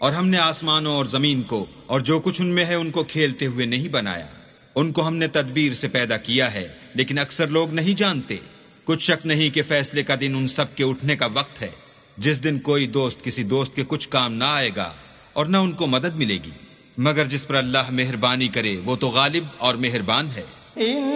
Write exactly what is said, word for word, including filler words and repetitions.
और हमने आसमानों और जमीन को और जो कुछ उनमें है उनको खेलते हुए नहीं बनाया। उनको हमने तदबीर से पैदा किया है, लेकिन अक्सर लोग नहीं जानते। कुछ शक नहीं कि फैसले का दिन उन सब के उठने का वक्त है, जिस दिन कोई दोस्त किसी दोस्त के कुछ काम ना आएगा और न उनको मदद मिलेगी, मगर जिस पर अल्लाह मेहरबानी करे वो तो गालिब और मेहरबान है।